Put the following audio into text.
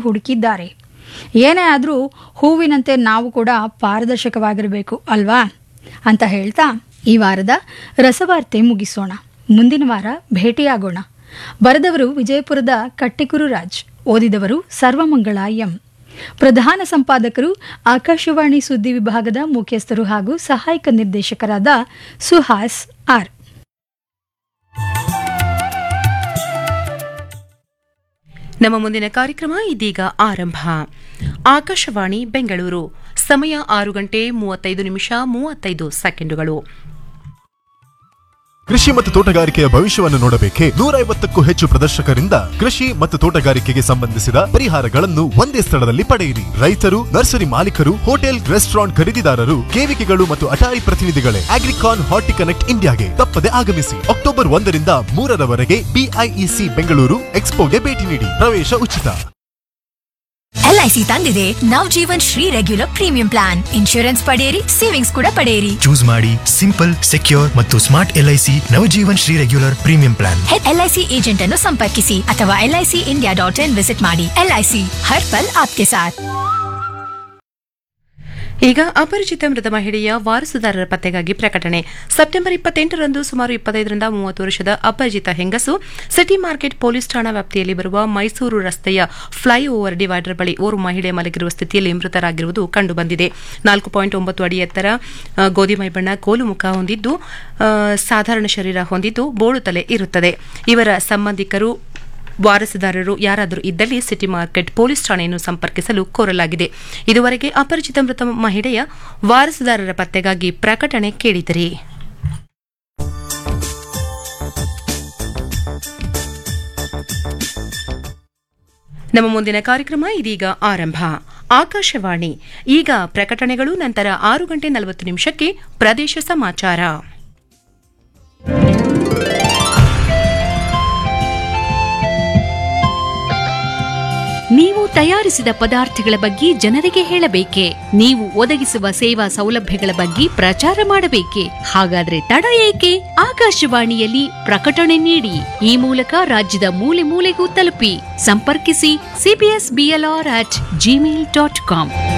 ಹುಡುಕಿದ್ದಾರೆ. ಏನೇ ಆದರೂ ಹೂವಿನಂತೆ ನಾವು ಕೂಡ ಪಾರದರ್ಶಕವಾಗಿರಬೇಕು ಅಲ್ವಾ ಅಂತ ಹೇಳ್ತಾ ಈ ವಾರದ ರಸವಾರ್ತೆ ಮುಗಿಸೋಣ. ಮುಂದಿನ ವಾರ ಭೇಟಿಯಾಗೋಣ. ಬರೆದವರು ವಿಜಯಪುರದ ಕಟ್ಟಿಕುರು ರಾಜ್, ಓದಿದವರು ಸರ್ವಮಂಗಳ ಎಂ. ಪ್ರಧಾನ ಸಂಪಾದಕರು ಆಕಾಶವಾಣಿ ಸುದ್ದಿ ವಿಭಾಗದ ಮುಖ್ಯಸ್ಥರು ಹಾಗೂ ಸಹಾಯಕ ನಿರ್ದೇಶಕರಾದ ಸುಹಾಸ್ ಆರ್. ನಮ್ಮ ಮುಂದಿನ ಕಾರ್ಯಕ್ರಮ ಇದೀಗ ಆರಂಭ. ಆಕಾಶವಾಣಿ ಬೆಂಗಳೂರು, ಸಮಯ 6:35 ಕೃಷಿ ಮತ್ತು ತೋಟಗಾರಿಕೆಯ ಭವಿಷ್ಯವನ್ನು ನೋಡಬೇಕೆ? 150ಕ್ಕೂ ಹೆಚ್ಚು ಪ್ರದರ್ಶಕರಿಂದ ಕೃಷಿ ಮತ್ತು ತೋಟಗಾರಿಕೆಗೆ ಸಂಬಂಧಿಸಿದ ಪರಿಹಾರಗಳನ್ನು ಒಂದೇ ಸ್ಥಳದಲ್ಲಿ ಪಡೆಯಿರಿ. ರೈತರು, ನರ್ಸರಿ ಮಾಲೀಕರು, ಹೋಟೆಲ್, ರೆಸ್ಟೋರೆಂಟ್ ಖರೀದಿದಾರರು, ಕೇವಿಕೆಗಳು ಮತ್ತು ಅಟಾರಿ ಪ್ರತಿನಿಧಿಗಳೇ ಅಗ್ರಿಕಾನ್ ಹಾರ್ಟಿಕನೆಕ್ಟ್ ಇಂಡಿಯಾಗೆ ತಪ್ಪದೆ ಆಗಮಿಸಿ. ಅಕ್ಟೋಬರ್ 1ರಿಂದ 3ರವರೆಗೆ BIEC ಬೆಂಗಳೂರು ಎಕ್ಸ್ಪೋಗೆ ಭೇಟಿ ನೀಡಿ. ಪ್ರವೇಶ ಉಚಿತ. LIC ತಂದಿದೆ Navajeevan Shri regular premium plan. Insurance ಪಡೆಯಿರಿ, ಸೇವಿಂಗ್ಸ್ ಕೂಡ ಪಡೆಯಿರಿ. ಚೂಸ್ ಮಾಡಿ ಸಿಂಪಲ್, ಸೆಕ್ಯೂರ್ ಮತ್ತು smart LIC Navajeevan Shri regular premium plan. LIC agent ಅನ್ನು ಸಂಪರ್ಕಿಸಿ ಅಥವಾ LICindia.in ವಿಸಿಟ್ ಮಾಡಿ. LIC ಹರ್ ಪಲ್ ಆಪ್ಕೆ ಸಾಥ್. ಈಗ ಅಪರಿಚಿತ ಮೃತ ಮಹಿಳೆಯ ವಾರಸುದಾರರ ಪತ್ತೆಗಾಗಿ ಪ್ರಕಟಣೆ. ಸೆಪ್ಟೆಂಬರ್ 28ರಂದು ಸುಮಾರು 25ರಿಂದ 30 ವರ್ಷದ ಅಪರಿಚಿತ ಹೆಂಗಸು ಸಿಟಿ ಮಾರ್ಕೆಟ್ ಪೊಲೀಸ್ ಠಾಣಾ ವ್ಯಾಪ್ತಿಯಲ್ಲಿ ಬರುವ ಮೈಸೂರು ರಸ್ತೆಯ ಫ್ಲೈಓವರ್ ಡಿವೈಡರ್ ಬಳಿ ಓರ್ವ ಮಹಿಳೆ ಮಲಗಿರುವ ಸ್ಥಿತಿಯಲ್ಲಿ ಮೃತರಾಗಿರುವುದು ಕಂಡುಬಂದಿದೆ. 4.9 ಅಡಿ ಎತ್ತರ, ಗೋಧಿ ಮೈ ಬಣ್ಣ, ಕೋಲು ಮುಖ ಹೊಂದಿದ್ದು, ಸಾಧಾರಣ ಶರೀರ ಹೊಂದಿದ್ದು, ಬೋಳು ತಲೆ ಇರುತ್ತದೆ. ಇವರ ಸಂಬಂಧಿಕರು ವಾರಸುದಾರರು ಯಾರಾದರೂ ಇದ್ದಲ್ಲಿ ಸಿಟಿ ಮಾರ್ಕೆಟ್ ಪೊಲೀಸ್ ಠಾಣೆಯನ್ನು ಸಂಪರ್ಕಿಸಲು ಕೋರಲಾಗಿದೆ. ಇದುವರೆಗೆ ಅಪರಿಚಿತ ಮೃತ ಮಹಿಳೆಯ ವಾರಸುದಾರರ ಪತ್ತೆಗಾಗಿ ಪ್ರಕಟಣೆ ಕೇಳಿದಿರಿ. ನಮ್ಮ ಮುಂದಿನ ಕಾರ್ಯಕ್ರಮ ಇದೀಗ ಆರಂಭ. ಆಕಾಶವಾಣಿ, ಈಗ ಪ್ರಕಟಣೆಗಳು, ನಂತರ 6:40 ಪ್ರದೇಶ ಸಮಾಚಾರ. ನೀವು ತಯಾರಿಸಿದ ಪದಾರ್ಥಗಳ ಬಗ್ಗೆ ಜನರಿಗೆ ಹೇಳಬೇಕೆ? ನೀವು ಒದಗಿಸುವ ಸೇವಾ ಸೌಲಭ್ಯಗಳ ಬಗ್ಗೆ ಪ್ರಚಾರ ಮಾಡಬೇಕೆ? ಹಾಗಾದ್ರೆ ತಡ ಏಕೆ? ಆಕಾಶವಾಣಿಯಲ್ಲಿ ಪ್ರಕಟಣೆ ನೀಡಿ. ಈ ಮೂಲಕ ರಾಜ್ಯದ ಮೂಲೆ ಮೂಲೆಗೂ ತಲುಪಿ. ಸಂಪರ್ಕಿಸಿ CBSBLR@gmail.com.